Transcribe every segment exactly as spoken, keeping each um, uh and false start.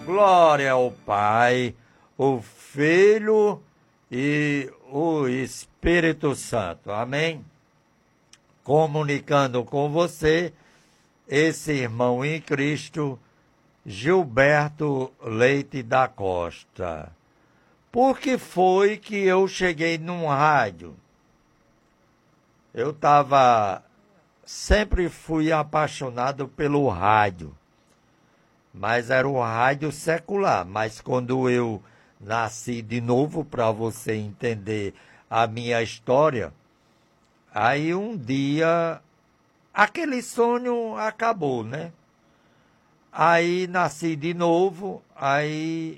Glória ao Pai, o Filho e o Espírito Santo. Amém? Comunicando com você, esse irmão em Cristo, Gilberto Leite da Costa. Por que foi que eu cheguei num rádio? Eu estava, sempre fui apaixonado pelo rádio, mas era um rádio secular. Mas quando eu nasci de novo, para você entender a minha história, aí um dia, aquele sonho acabou, né? Aí nasci de novo, aí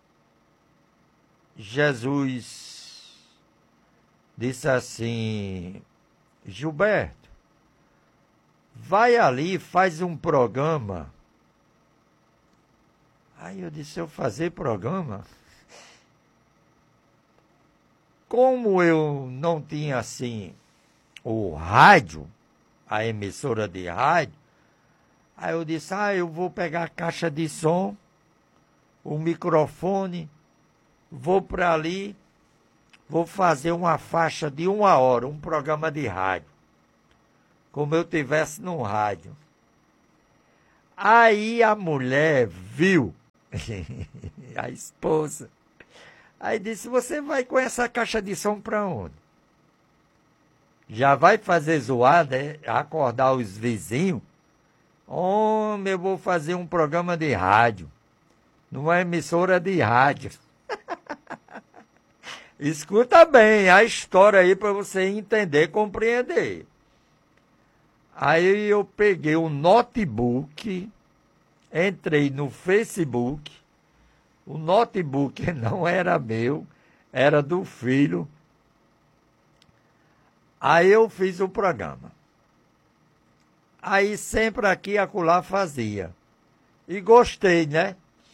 Jesus disse assim: Gilberto, vai ali, faz um programa. Aí eu disse: eu fazer programa? Como eu não tinha assim o rádio, a emissora de rádio, aí eu disse: ah, eu vou pegar a caixa de som, o microfone, vou para ali, vou fazer uma faixa de uma hora, um programa de rádio, como eu tivesse num rádio. Aí a mulher viu, a esposa, aí disse: você vai com essa caixa de som para onde? Já vai fazer zoada, né? Acordar os vizinhos? Homem, eu vou fazer um programa de rádio, numa emissora de rádio. Escuta bem a história aí para você entender, compreender. Aí eu peguei um notebook, entrei no Facebook. O notebook não era meu, era do filho. Aí eu fiz o programa. Aí sempre aqui e acolá fazia. E gostei, né?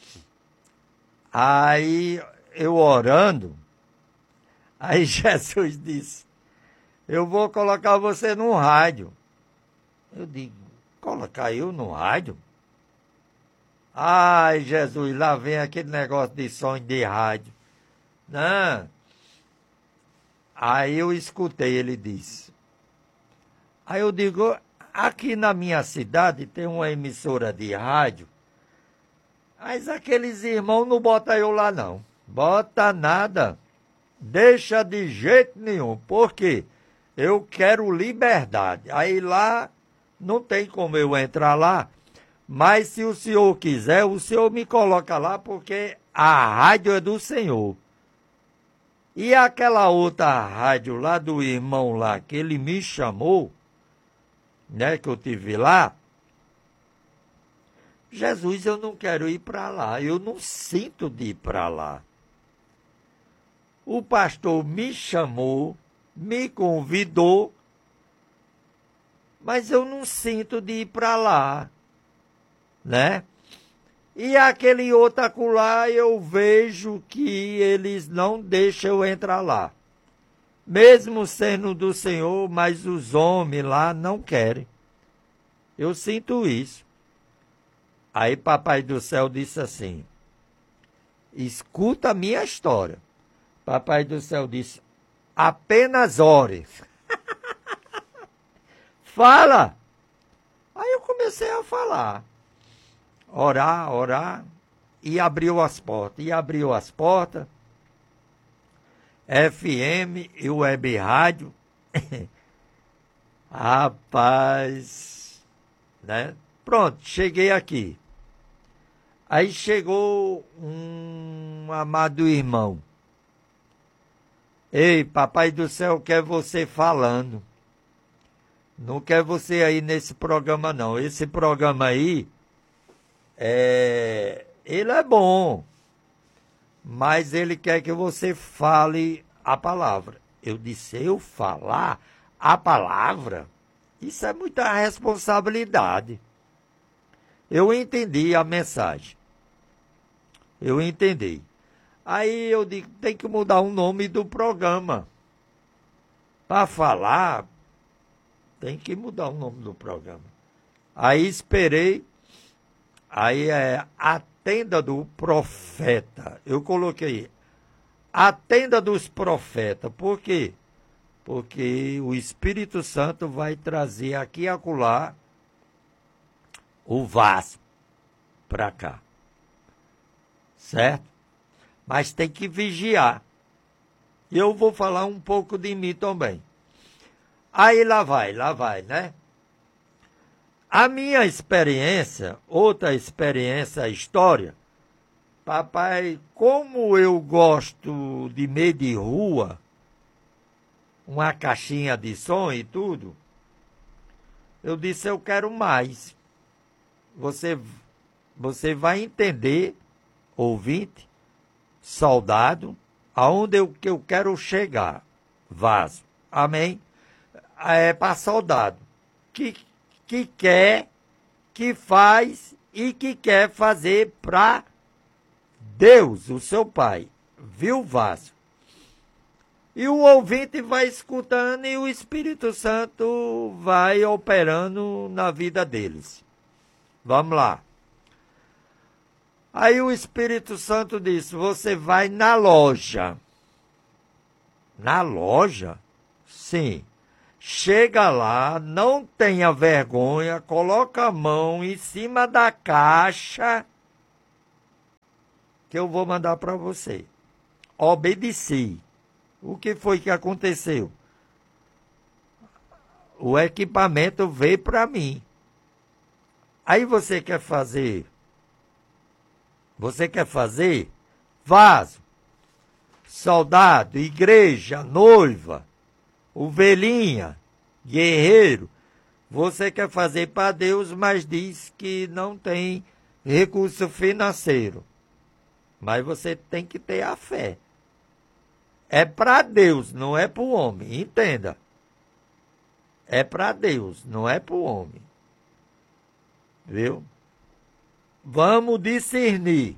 Aí eu orando, aí Jesus disse: eu vou colocar você no rádio. Eu digo: colocar eu no rádio? Ai, Jesus, lá vem aquele negócio de sonho de rádio. Não. Aí eu escutei, ele disse. Aí eu digo: aqui na minha cidade tem uma emissora de rádio, mas aqueles irmãos não botam eu lá não. Bota nada. Deixa de jeito nenhum. Por quê? Eu quero liberdade. Aí lá não tem como eu entrar lá. Mas se o senhor quiser, o senhor me coloca lá, porque a rádio é do senhor. E aquela outra rádio lá do irmão lá, que ele me chamou, né, que eu tive lá, Jesus, eu não quero ir para lá, eu não sinto de ir para lá. O pastor me chamou, me convidou, mas eu não sinto de ir para lá, né? E aquele outro acolá, eu vejo que eles não deixam eu entrar lá. Mesmo sendo do Senhor, mas os homens lá não querem. Eu sinto isso. Aí Papai do Céu disse assim: escuta a minha história. Papai do Céu disse: apenas ore. Fala! Aí eu comecei a falar. Orar, orar, e abriu as portas. E abriu as portas, F M e web rádio. Rapaz, né? Pronto, cheguei aqui. Aí chegou um amado irmão. Ei, Papai do Céu quer você falando. Não quer você aí nesse programa, não. Esse programa aí, É, ele é bom, mas ele quer que você fale a palavra. Eu disse: eu falar a palavra? Isso é muita responsabilidade. Eu entendi a mensagem. Eu entendi. Aí eu digo: tem que mudar o nome do programa. Para falar, tem que mudar o nome do programa. Aí esperei. Aí é a tenda do profeta. Eu coloquei a tenda dos profetas. Por quê? Porque o Espírito Santo vai trazer aqui e acolá o vaso para cá. Certo? Mas tem que vigiar. Eu vou falar um pouco de mim também. Aí lá vai, lá vai, né? A minha experiência, outra experiência, história, papai, como eu gosto de meio de rua, uma caixinha de som e tudo, eu disse, eu quero mais. Você, você vai entender, ouvinte, soldado, aonde eu, que eu quero chegar. Vaso. Amém? É para soldado. Que, que quer, que faz e que quer fazer para Deus, o seu Pai. Viu, vaso? E o ouvinte vai escutando e o Espírito Santo vai operando na vida deles. Vamos lá. Aí o Espírito Santo disse, você vai na loja. Na loja? Sim. Chega lá, não tenha vergonha, coloca a mão em cima da caixa que eu vou mandar para você. Obedeci. O que foi que aconteceu? O equipamento veio para mim. Aí você quer fazer? Você quer fazer? Vaso, soldado, igreja, noiva, ovelhinha, guerreiro. Você quer fazer para Deus, mas diz que não tem recurso financeiro. Mas você tem que ter a fé. É para Deus, não é para o homem. Entenda. É para Deus, não é para o homem. Viu? Vamos discernir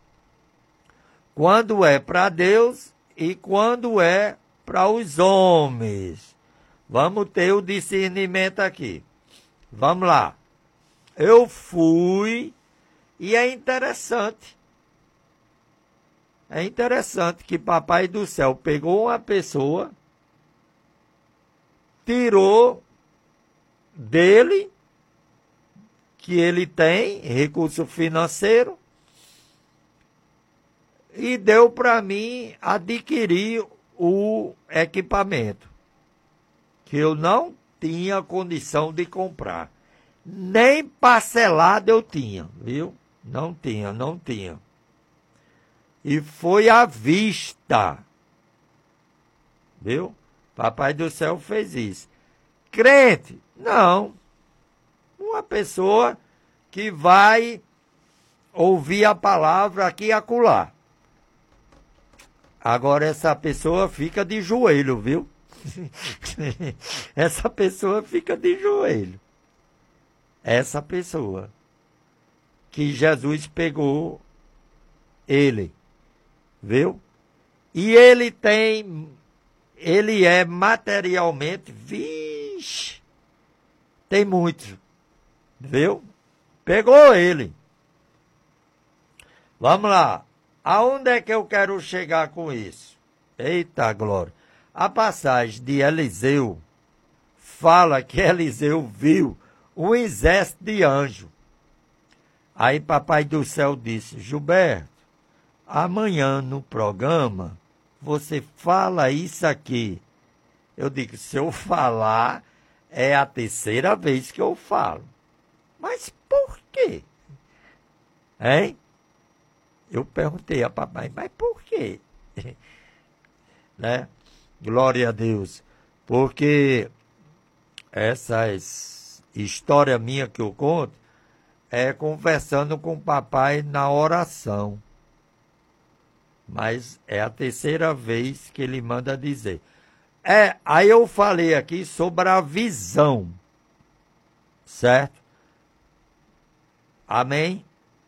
quando é para Deus e quando é para os homens. Vamos ter o discernimento aqui. Vamos lá. Eu fui e é interessante. É interessante que Papai do Céu pegou uma pessoa, tirou dele, que ele tem, recurso financeiro, e deu para mim adquirir o equipamento, que eu não tinha condição de comprar. Nem parcelado eu tinha, viu? Não tinha, não tinha. E foi à vista. Viu? Papai do Céu fez isso. Crente? Não. Uma pessoa que vai ouvir a palavra aqui e acolá. Agora essa pessoa fica de joelho, viu? Essa pessoa fica de joelho. Essa pessoa que Jesus pegou ele. Viu? E ele tem, ele é materialmente, vixe, tem muito. Viu? Pegou ele. Vamos lá. Aonde é que eu quero chegar com isso? Eita glória. A passagem de Eliseu fala que Eliseu viu um exército de anjos. Aí Papai do Céu disse, Gilberto, amanhã no programa você fala isso aqui. Eu digo, se eu falar, é a terceira vez que eu falo. Mas por quê? Hein? Eu perguntei a papai, mas por quê? Né? Glória a Deus. Porque essas histórias minhas que eu conto é conversando com o papai na oração. Mas é a terceira vez que ele manda dizer. É, aí eu falei aqui sobre a visão. Certo? Amém?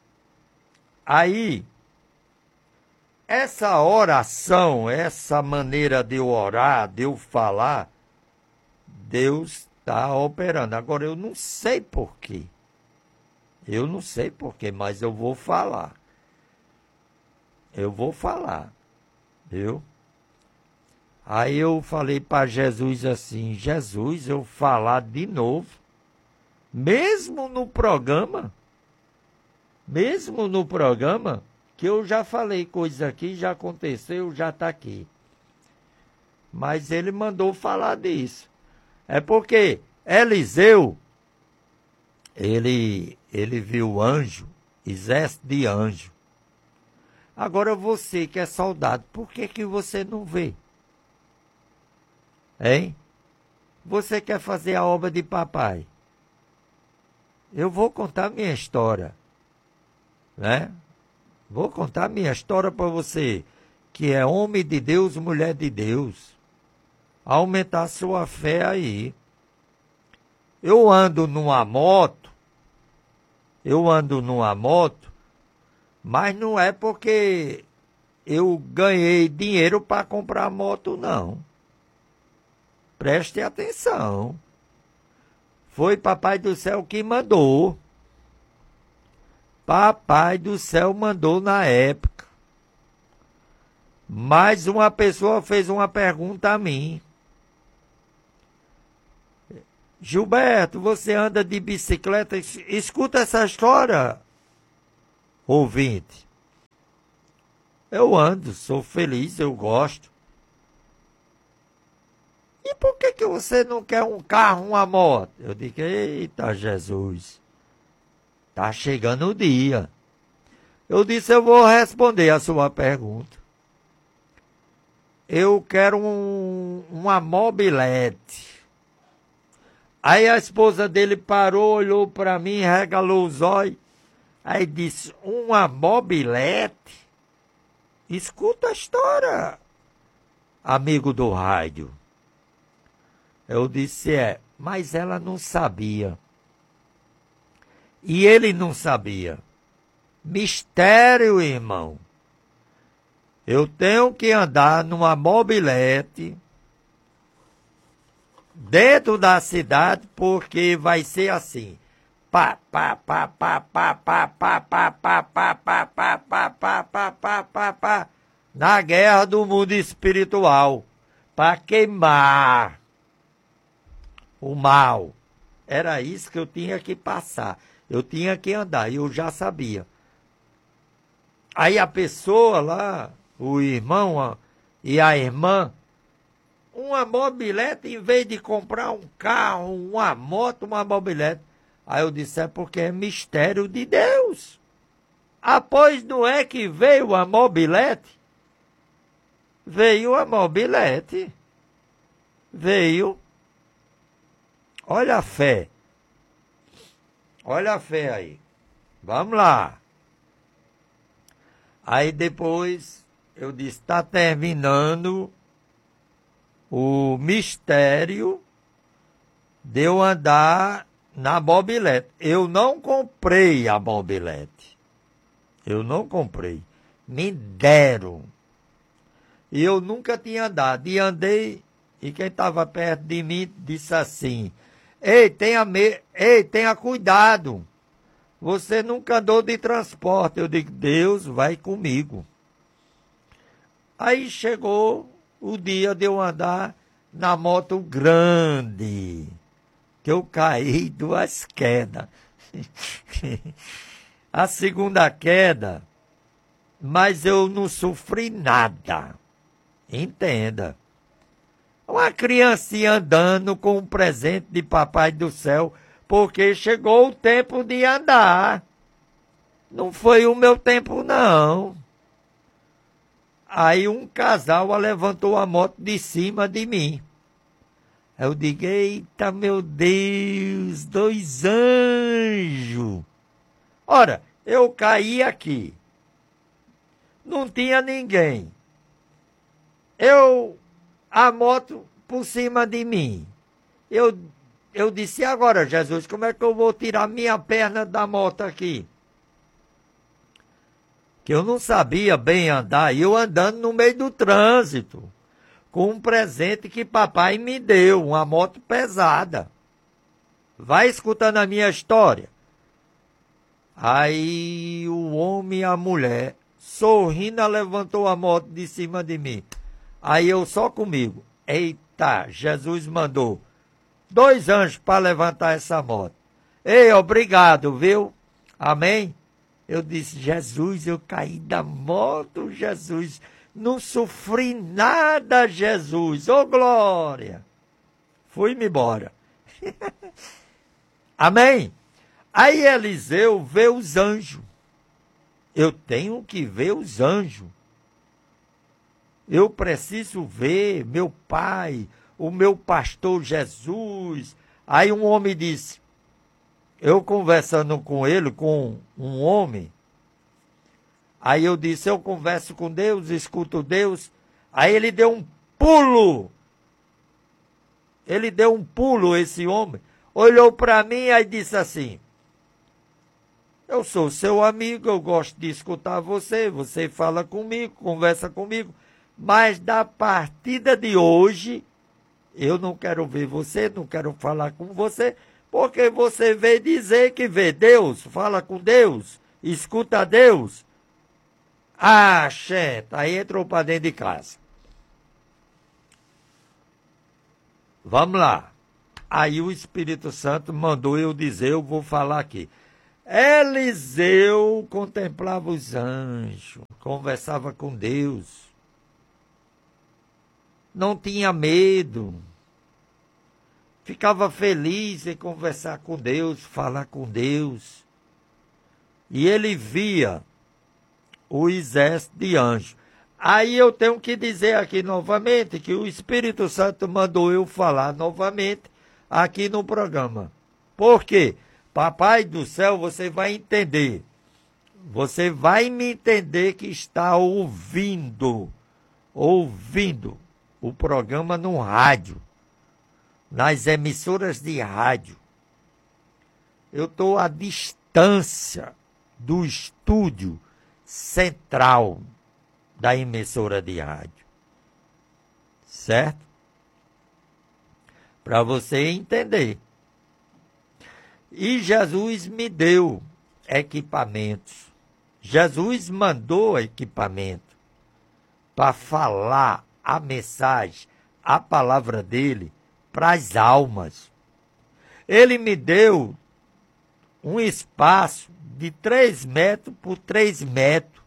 Aí, essa oração, essa maneira de eu orar, de eu falar, Deus está operando. Agora, eu não sei por quê. Eu não sei por quê, mas eu vou falar. eu vou falar, viu? Aí eu falei para Jesus assim, Jesus, eu falar de novo, mesmo no programa, mesmo no programa, que eu já falei coisa aqui, já aconteceu, já está aqui. Mas ele mandou falar disso. É porque Eliseu, ele, ele viu anjo, exército de anjo. Agora você que é soldado, por que que você não vê? Hein? Você quer fazer a obra de papai? Eu vou contar minha história, né? Vou contar minha história para você, que é homem de Deus, mulher de Deus. Aumentar sua fé aí. Eu ando numa moto, eu ando numa moto, mas não é porque eu ganhei dinheiro para comprar moto, não. Preste atenção. Foi Papai do Céu que mandou. Papai do Céu mandou na época. Mas uma pessoa fez uma pergunta a mim. Gilberto, você anda de bicicleta? Escuta essa história, ouvinte. Eu ando, sou feliz, eu gosto. E por que que você não quer um carro, uma moto? Eu digo, eita Jesus, tá chegando o dia. Eu disse, eu vou responder a sua pergunta. Eu quero um, uma mobilete. Aí a esposa dele parou, olhou para mim, regalou os olhos. Aí disse, uma mobilete? Escuta a história, amigo do rádio. Eu disse, é, mas ela não sabia. E ele não sabia. Mistério, irmão. Eu tenho que andar numa mobilete dentro da cidade, porque vai ser assim. Pá, pá, pá, pá, pá, pá, pá, pá, pá, pá, pá, pá, pá, pá, pá, pá, pá, pá, na guerra do mundo espiritual, para queimar o mal. Era isso que eu tinha que passar. Eu tinha que andar, e eu já sabia. Aí a pessoa lá, o irmão e a irmã, uma mobilete, em vez de comprar um carro, uma moto, uma mobilete. Aí eu disse, é porque é mistério de Deus. Após não é que veio a mobilete? Veio a mobilete. Veio. Olha a fé. Olha a fé aí. Vamos lá. Aí depois eu disse, está terminando o mistério de eu andar na mobilete. Eu não comprei a mobilete. Eu não comprei. Me deram. E eu nunca tinha andado. E andei, e quem estava perto de mim disse assim, Ei, tenha, me... Ei, tenha cuidado. Você nunca andou de transporte. Eu digo, Deus vai comigo. Aí chegou o dia de eu andar na moto grande, que eu caí duas quedas. A segunda queda, mas eu não sofri nada. Entenda. Uma criancinha andando com um presente de Papai do Céu, porque chegou o tempo de andar. Não foi o meu tempo, não. Aí um casal levantou a moto de cima de mim. Eu digo, eita, meu Deus, dois anjos. Ora, eu caí aqui. Não tinha ninguém. Eu, a moto por cima de mim. Eu, eu disse, agora, Jesus, como é que eu vou tirar minha perna da moto aqui? Que eu não sabia bem andar, e eu andando no meio do trânsito, com um presente que papai me deu, uma moto pesada. Vai escutando a minha história. Aí o homem e a mulher sorrindo, ela levantou a moto de cima de mim. Aí eu só comigo. Eita, Jesus mandou dois anjos para levantar essa moto. Ei, obrigado, viu? Amém? Eu disse, Jesus, eu caí da moto, Jesus. Não sofri nada, Jesus. Ô, glória. Fui-me embora. Amém? Aí Eliseu vê os anjos. Eu tenho que ver os anjos. Eu preciso ver meu pai, o meu pastor Jesus. Aí um homem disse, eu conversando com ele, com um homem, aí eu disse, eu converso com Deus, escuto Deus. Aí ele deu um pulo. Ele deu um pulo, esse homem. Olhou para mim e disse assim, eu sou seu amigo, eu gosto de escutar você, você fala comigo, conversa comigo, mas da partida de hoje, eu não quero ver você, não quero falar com você, porque você veio dizer que vê Deus, fala com Deus, escuta Deus. Ah, xenta, aí entrou para dentro de casa. Vamos lá. Aí o Espírito Santo mandou eu dizer, eu vou falar aqui. Eliseu contemplava os anjos, conversava com Deus. Não tinha medo. Ficava feliz em conversar com Deus, falar com Deus. E ele via o exército de anjos. Aí eu tenho que dizer aqui novamente que o Espírito Santo mandou eu falar novamente aqui no programa. Por quê? Papai do céu, você vai entender. Você vai me entender que está ouvindo, ouvindo o programa no rádio, nas emissoras de rádio. Eu estou à distância do estúdio central da emissora de rádio. Certo? Para você entender. E Jesus me deu equipamentos. Jesus mandou equipamento para falar a mensagem, a palavra dele para as almas. Ele me deu um espaço de três metros por três metros.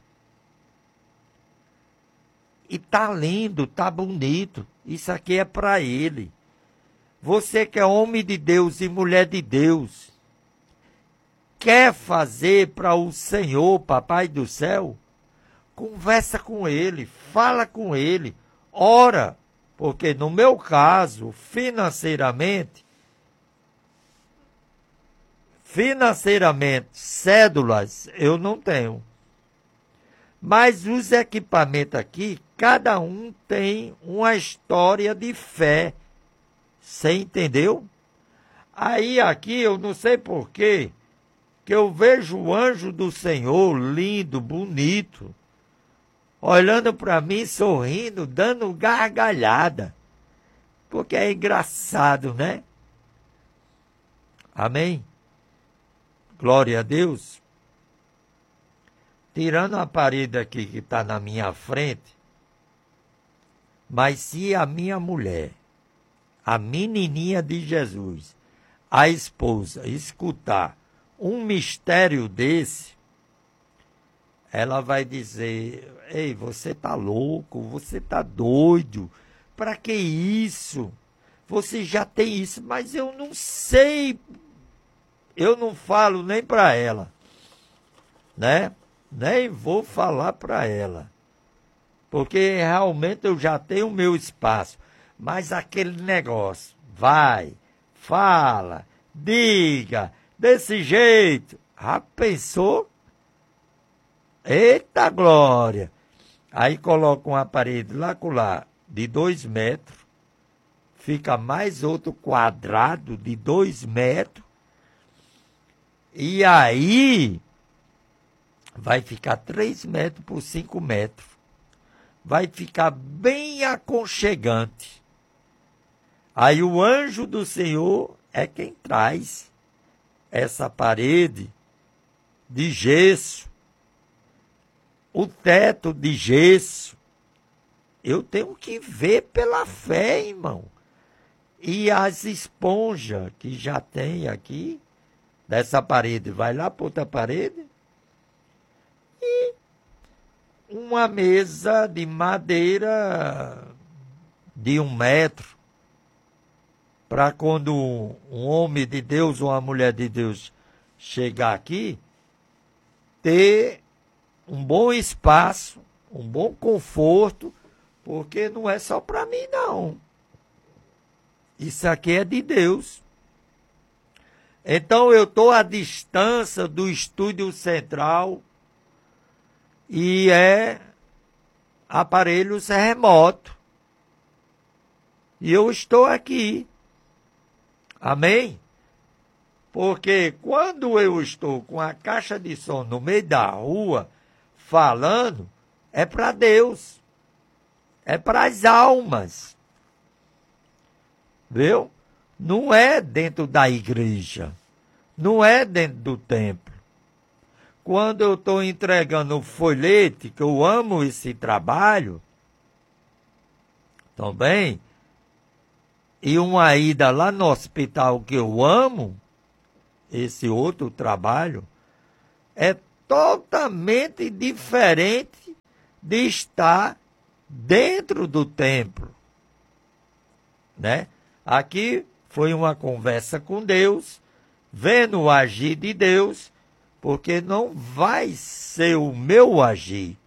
E tá lindo, tá bonito. Isso aqui é para ele. Você que é homem de Deus e mulher de Deus, quer fazer para o Senhor, Papai do céu? Conversa com ele, fala com ele, ora. Porque no meu caso, financeiramente, financeiramente, cédulas eu não tenho. Mas os equipamentos aqui, cada um tem uma história de fé. Você entendeu? Aí aqui eu não sei porquê, que eu vejo o anjo do Senhor lindo, bonito, olhando para mim, sorrindo, dando gargalhada. Porque é engraçado, né? Amém? Glória a Deus. Tirando a parede aqui que está na minha frente, mas se a minha mulher, a menininha de Jesus, a esposa, escutar um mistério desse, ela vai dizer, ei, você tá louco, você tá doido, para que isso? Você já tem isso, mas eu não sei, eu não falo nem para ela, né? Nem vou falar para ela, porque realmente eu já tenho o meu espaço, mas aquele negócio, vai, fala, diga, desse jeito, já pensou? Eita glória! Aí coloca um aparelho lá com lá de dois metros, fica mais outro quadrado de dois metros, e aí vai ficar três metros por cinco metros. Vai ficar bem aconchegante. Aí o anjo do Senhor é quem traz essa parede de gesso. o teto de gesso. Eu tenho que ver pela fé, irmão. E as esponjas que já tem aqui, dessa parede, vai lá para outra parede. E uma mesa de madeira de um metro, para quando um homem de Deus ou uma mulher de Deus chegar aqui, ter um bom espaço, um bom conforto, porque não é só para mim, não. Isso aqui é de Deus. Então eu estou à distância do estúdio central e é aparelhos remotos. E eu estou aqui. Amém? Porque quando eu estou com a caixa de som no meio da rua, falando, é para Deus. É para as almas. Viu? Não é dentro da igreja. Não é dentro do templo. Quando eu estou entregando o folhete, que eu amo esse trabalho, também, e uma ida lá no hospital que eu amo, esse outro trabalho, é totalmente diferente de estar dentro do templo, né? Aqui foi uma conversa com Deus, vendo o agir de Deus, porque não vai ser o meu agir,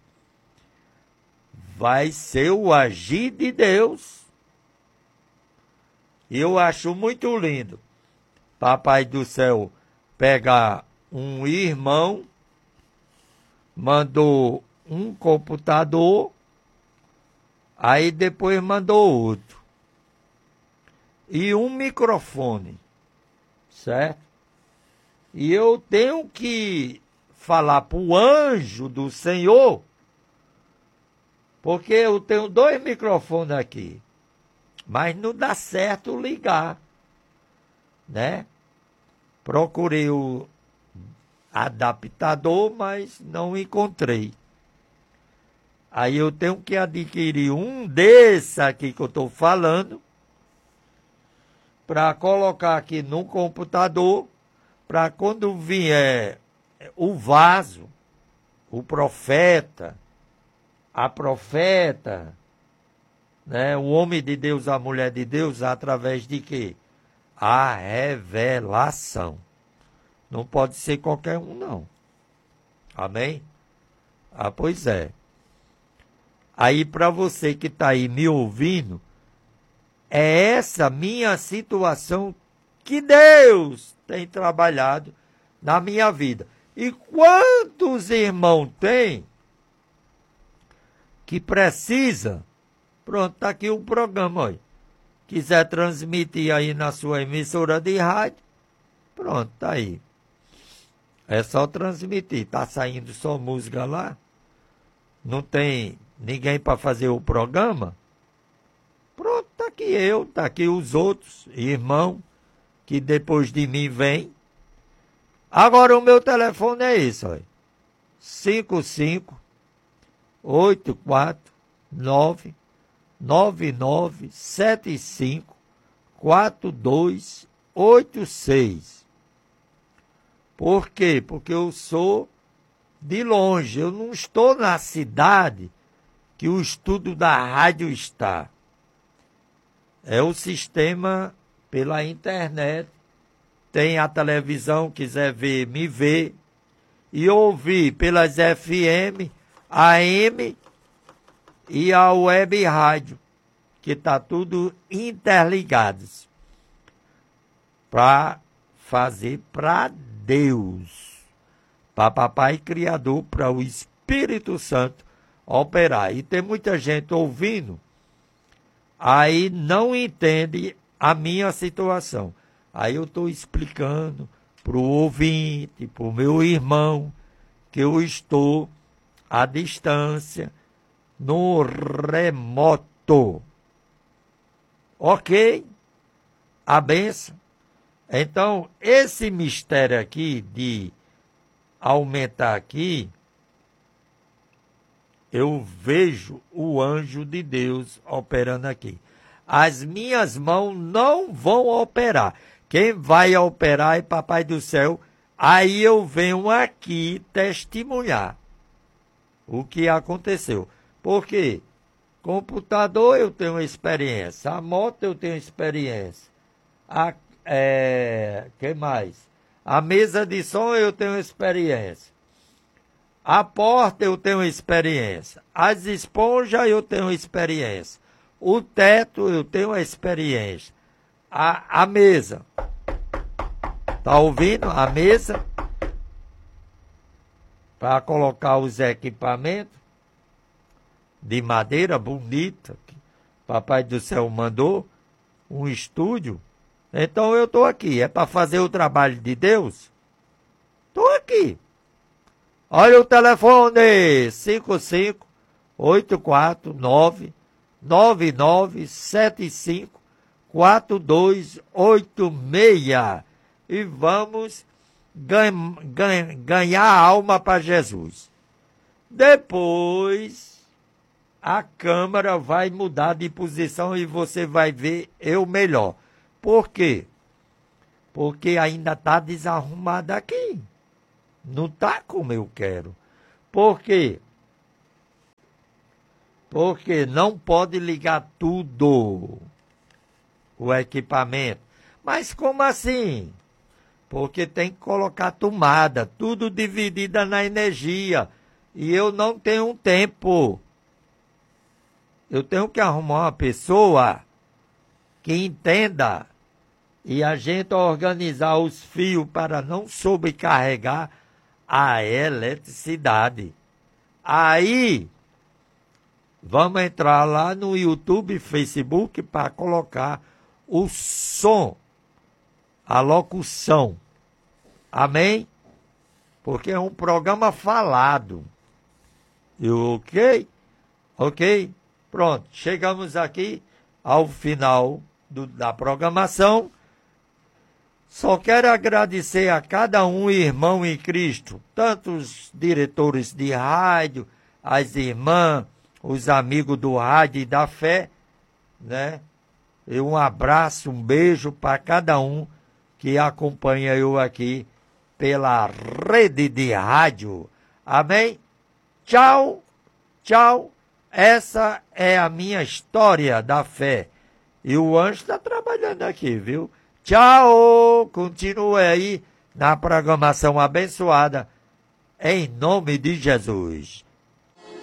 vai ser o agir de Deus. E eu acho muito lindo, Papai do Céu pegar um irmão, mandou um computador, aí depois mandou outro. E um microfone, certo? E eu tenho que falar para o anjo do Senhor, porque eu tenho dois microfones aqui, mas não dá certo ligar, né? Procurei o adaptador, mas não encontrei. Aí eu tenho que adquirir um desse aqui que eu estou falando, para colocar aqui no computador, para quando vier o vaso, o profeta, a profeta, né, o homem de Deus, a mulher de Deus, através de quê? A revelação. Não pode ser qualquer um, não. Amém? Ah, pois é. Aí, para você que está aí me ouvindo, é essa minha situação que Deus tem trabalhado na minha vida. E quantos irmãos tem que precisa? Pronto, está aqui o programa, olha. Quiser transmitir aí na sua emissora de rádio, pronto, está aí. É só transmitir. Está saindo só música lá? Não tem ninguém para fazer o programa? Pronto, está aqui eu, está aqui os outros irmãos que depois de mim vêm. Agora o meu telefone é esse, olha. cinco cinco oito quatro nove nove nove sete cinco quatro dois oito seis. Por quê? Porque eu sou de longe, eu não estou na cidade que o estudo da rádio está. É o sistema pela internet. Tem a televisão, quiser ver, me vê. E ouvir pelas F M, A M e a web rádio, que está tudo interligados. Para fazer para Deus. Para Papai Criador, para o Espírito Santo operar. E tem muita gente ouvindo, aí não entende a minha situação. Aí eu estou explicando para o ouvinte, para o meu irmão, que eu estou à distância, no remoto. Ok? A benção. Então, esse mistério aqui de aumentar aqui, eu vejo o anjo de Deus operando aqui. As minhas mãos não vão operar. Quem vai operar é Papai do Céu. Aí eu venho aqui testemunhar o que aconteceu. Por quê? Computador eu tenho experiência. A moto eu tenho experiência. A, é, que mais? A mesa de som eu tenho experiência. A porta eu tenho experiência. As esponjas eu tenho experiência. O teto eu tenho experiência. A, a mesa. Tá ouvindo? A mesa. Para colocar os equipamentos de madeira bonita. Que Papai do Céu mandou. Um estúdio. Então eu estou aqui. É para fazer o trabalho de Deus? Estou aqui. Olha o telefone, cinco cinco oito quatro nove nove nove sete cinco quatro dois oito seis. E vamos ganha, ganha, ganhar alma para Jesus. Depois, a câmera vai mudar de posição e você vai ver eu melhor. Por quê? Porque ainda está desarrumado aqui. Não está como eu quero. Por quê? Porque não pode ligar tudo o equipamento. Mas como assim? Porque tem que colocar tomada, tudo dividida na energia. E eu não tenho tempo. Eu tenho que arrumar uma pessoa que entenda e a gente organizar os fios para não sobrecarregar a eletricidade. Aí, vamos entrar lá no YouTube e Facebook para colocar o som, a locução. Amém? Porque é um programa falado. E ok? Ok? Pronto, chegamos aqui ao final do, da programação. Só quero agradecer a cada um irmão em Cristo, tanto os diretores de rádio, as irmãs, os amigos do rádio e da fé, né? E um abraço, um beijo para cada um que acompanha eu aqui pela rede de rádio. Amém? Tchau, tchau. Essa é a minha história da fé. E o anjo está trabalhando aqui, viu? Tchau! Continue aí na programação abençoada, em nome de Jesus.